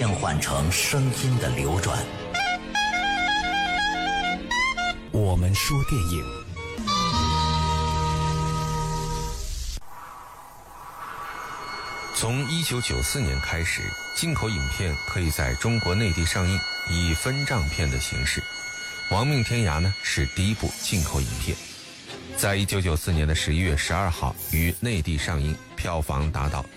变换成声音的流转。 我们说电影。 从1994年开始，进口影片可以在中国内地上映，以分账片的形式。《亡命天涯》呢是第一部进口影片，在1994年的11月12号于内地上映，票房达到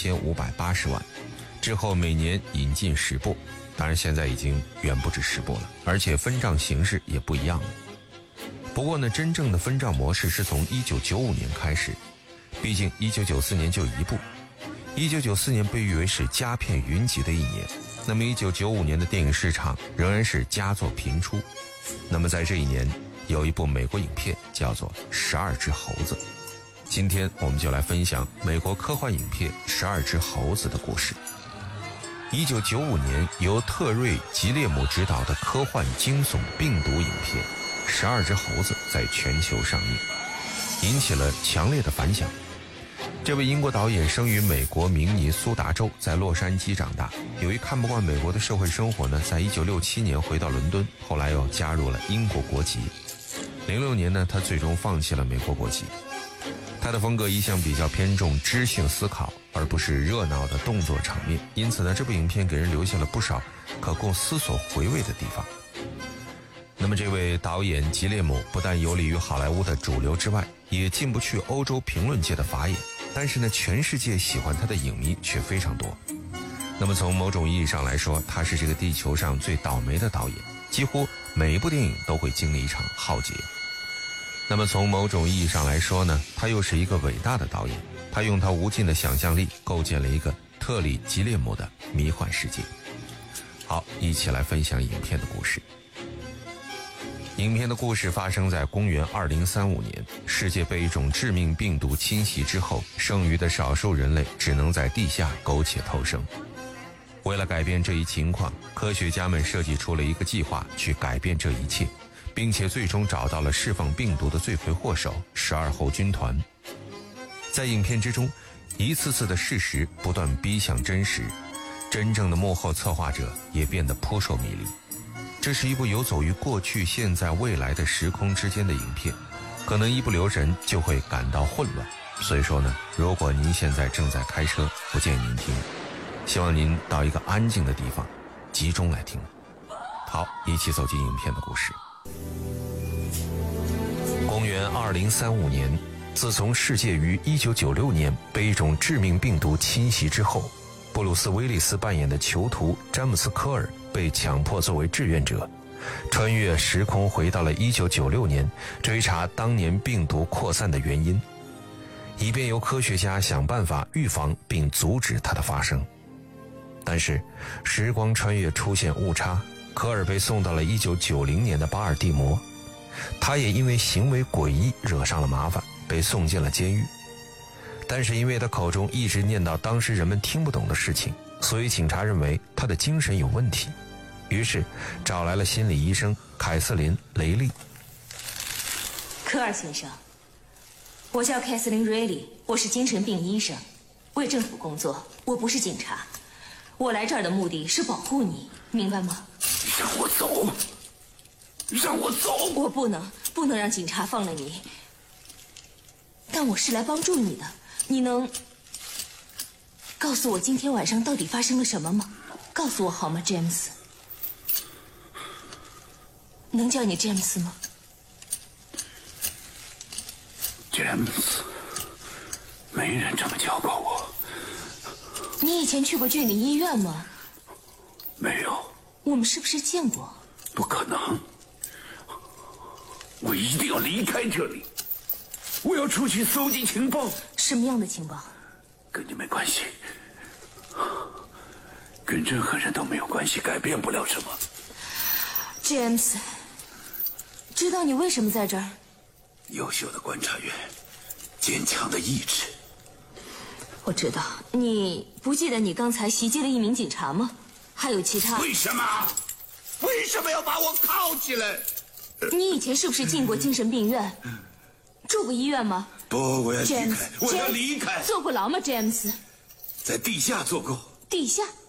2580万。之后每年引进10部，当然现在已经远不止10部了，而且分账形式也不一样了。不过呢，真正的分账模式是从1995年开始，毕竟1994年就一部。1994年被誉为是佳片云集的一年，那么1995年的电影市场仍然是佳作频出。那么在这一年，有一部美国影片叫做《12只猴子》。今天我们就来分享美国科幻影片《12只猴子》的故事。1995年由特瑞·吉列姆执导的科幻惊悚病毒影片《12只猴子》在全球上映，引起了强烈的反响。这位英国导演生于美国明尼苏达州，在洛杉矶长大。由于看不惯美国的社会生活呢，在1967年回到伦敦，后来又加入了英国国籍。06年呢，他最终放弃了美国国籍。他的风格一向比较偏重知性思考，而不是热闹的动作场面，因此呢，这部影片给人留下了不少可供思索回味的地方。那么这位导演吉列姆不但游离于好莱坞的主流之外，也进不去欧洲评论界的法眼，但是呢，全世界喜欢他的影迷却非常多。那么从某种意义上来说，他是这个地球上最倒霉的导演，几乎每一部电影都会经历一场浩劫。那么从某种意义上来说呢，他又是一个伟大的导演，他用他无尽的想象力构建了一个特里吉列姆的迷幻世界。好，一起来分享影片的故事。影片的故事发生在公元2035年，世界被一种致命病毒侵袭之后，剩余的少数人类只能在地下苟且偷生。为了改变这一情况，科学家们设计出了一个计划去改变这一切，并且最终找到了释放病毒的罪魁祸首12猴军团。在影片之中，一次次的事实不断逼向真实，真正的幕后策划者也变得扑朔迷离。这是一部游走于过去、现在、未来的时空之间的影片，可能一不留神就会感到混乱。所以说呢，如果您现在正在开车，不建议您听，希望您到一个安静的地方集中来听。好，一起走进影片的故事。公元2035年，自从世界于1996年被一种致命病毒侵袭之后，布鲁斯·威利斯扮演的囚徒詹姆斯·科尔被强迫作为志愿者，穿越时空回到了1996年，追查当年病毒扩散的原因，以便由科学家想办法预防并阻止它的发生。但是时光穿越出现误差，科尔被送到了1990年的巴尔的摩，他也因为行为诡异惹上了麻烦，被送进了监狱。但是因为他口中一直念叨当时人们听不懂的事情，所以警察认为他的精神有问题，于是找来了心理医生凯瑟琳·雷利。 科尔先生，我叫凯瑟琳·瑞利，我是精神病医生，为政府工作，我不是警察。我来这儿的目的是保护你，明白吗？ 让我走！让我走！ 我不能让警察放了你。但我是来帮助你的，你能告诉我今天晚上到底发生了什么吗？告诉我好吗，詹姆斯？能叫你詹姆斯吗？ 詹姆斯，没人这么叫过我。 你以前去过郡里医院吗？ 没有。 我们是不是见过？ 不可能。我一定要离开这里。我要出去搜集情报。 什么样的情报？ 跟你没关系，跟任何人都没有关系，改变不了什么。 James， 知道你为什么在这儿？ 优秀的观察员，坚强的意志。 我知道。你不记得你刚才袭击了一名警察吗？还有其他。 为什么要把我铐起来？ 你以前是不是进过精神病院？住过医院吗？ 不，我要离开， James， 我要离开。 坐过牢吗，詹姆斯？ 在地下做过。 地下？